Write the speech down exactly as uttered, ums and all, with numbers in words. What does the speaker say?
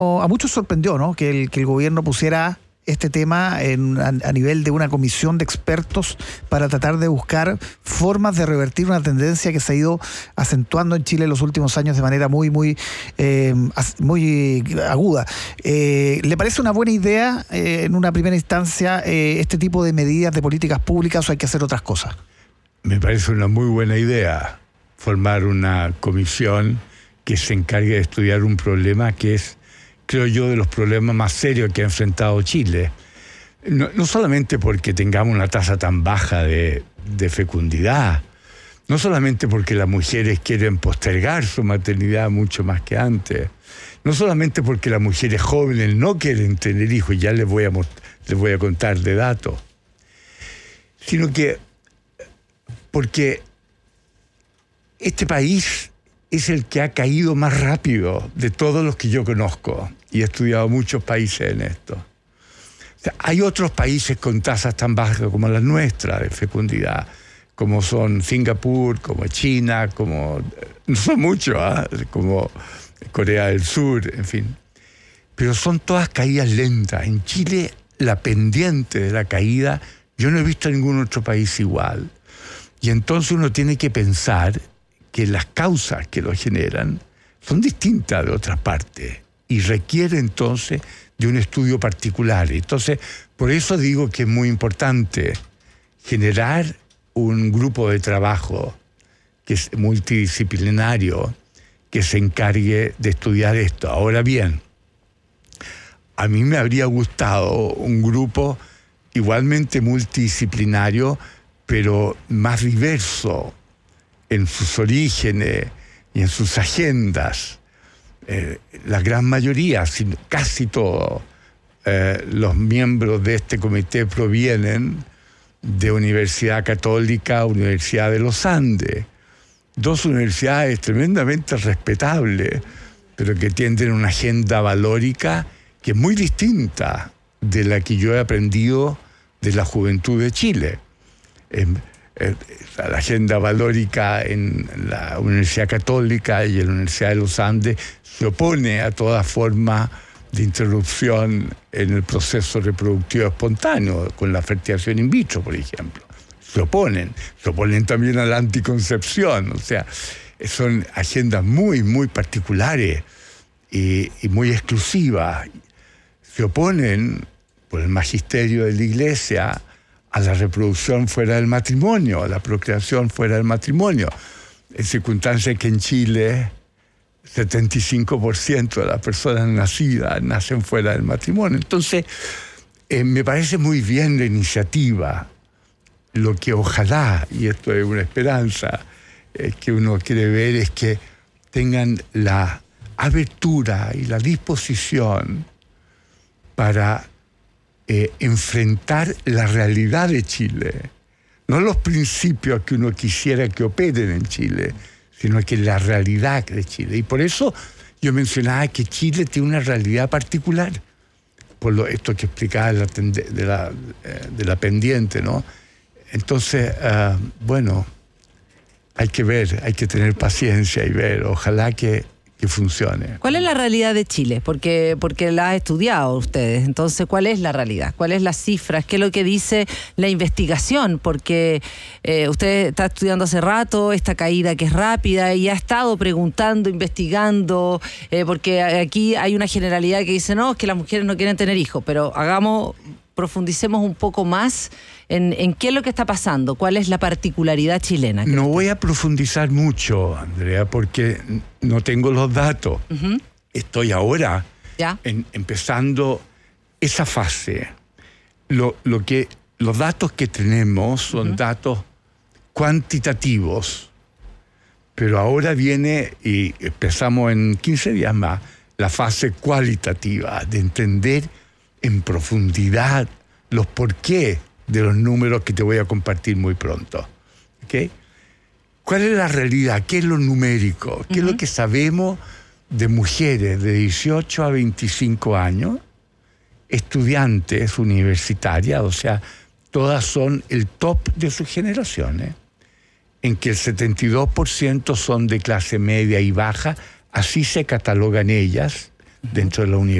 A muchos sorprendió, ¿no?, que el, que el gobierno pusiera este tema en, a, a nivel de una comisión de expertos para tratar de buscar formas de revertir una tendencia que se ha ido acentuando en Chile en los últimos años de manera muy, muy, eh, muy aguda. Eh, ¿Le parece una buena idea eh, en una primera instancia eh, este tipo de medidas de políticas públicas o hay que hacer otras cosas? Me parece una muy buena idea formar una comisión que se encargue de estudiar un problema que es, creo yo, de los problemas más serios que ha enfrentado Chile. No, no solamente porque tengamos una tasa tan baja de, de fecundidad, no solamente porque las mujeres quieren postergar su maternidad mucho más que antes, no solamente porque las mujeres jóvenes no quieren tener hijos, ya les voy a, les voy a contar de datos, sino que porque este país es el que ha caído más rápido de todos los que yo conozco, y he estudiado muchos países en esto. O sea, hay otros países con tasas tan bajas como las nuestras de fecundidad, como son Singapur, como China, como, no son muchos, ¿eh? como Corea del Sur, en fin. Pero son todas caídas lentas. En Chile, la pendiente de la caída, yo no he visto en ningún otro país igual. Y entonces uno tiene que pensar que las causas que lo generan son distintas de otras partes y requiere entonces de un estudio particular. Entonces, por eso digo que es muy importante generar un grupo de trabajo que es multidisciplinario, que se encargue de estudiar esto. Ahora bien, a mí me habría gustado un grupo igualmente multidisciplinario, pero más diverso en sus orígenes y en sus agendas. Eh, la gran mayoría, sino casi todos, eh, los miembros de este comité provienen de Universidad Católica, Universidad de los Andes, dos universidades tremendamente respetables, pero que tienen una agenda valórica que es muy distinta de la que yo he aprendido de la juventud de Chile. Eh, eh, la agenda valórica en la Universidad Católica y en la Universidad de los Andes se opone a toda forma de interrupción en el proceso reproductivo espontáneo, con la fertilización in vitro, por ejemplo. Se oponen, se oponen también a la anticoncepción, o sea, son agendas muy, muy particulares y, y muy exclusivas. Se oponen, por el magisterio de la Iglesia, a la reproducción fuera del matrimonio, a la procreación fuera del matrimonio, en circunstancias que en Chile setenta y cinco por ciento de las personas nacidas nacen fuera del matrimonio. Entonces, eh, me parece muy bien la iniciativa. Lo que ojalá, y esto es una esperanza, eh, que uno quiere ver es que tengan la abertura y la disposición para eh, enfrentar la realidad de Chile, no los principios que uno quisiera que operen en Chile, sino que la realidad de Chile. Y por eso yo mencionaba que Chile tiene una realidad particular, por lo, esto que explicaba de la, de la, de la pendiente, ¿no? Entonces, uh, bueno, hay que ver, hay que tener paciencia y ver, ojalá que, que funcione. ¿Cuál es la realidad de Chile? Porque, porque la han estudiado ustedes, entonces, ¿cuál es la realidad? ¿Cuál es las cifras? ¿Qué es lo que dice la investigación? Porque eh, usted está estudiando hace rato esta caída que es rápida y ha estado preguntando, investigando, eh, porque aquí hay una generalidad que dice, no, es que las mujeres no quieren tener hijos, pero hagamos... profundicemos un poco más en, en qué es lo que está pasando, cuál es la particularidad chilena. No voy a profundizar mucho, Andrea, porque no tengo los datos. Uh-huh. Estoy ahora ¿Ya? En, empezando esa fase. Lo, lo que, los datos que tenemos son uh-huh. datos cuantitativos, pero ahora viene, y empezamos en quince días más, la fase cualitativa de entender en profundidad los porqué de los números que te voy a compartir muy pronto. ¿Okay? ¿Cuál es la realidad? ¿Qué es lo numérico? ¿Qué uh-huh. es lo que sabemos de mujeres de dieciocho a veinticinco años, estudiantes universitarias, o sea, todas son el top de sus generaciones, en que el setenta y dos por ciento son de clase media y baja, así se catalogan ellas, dentro de la universidad.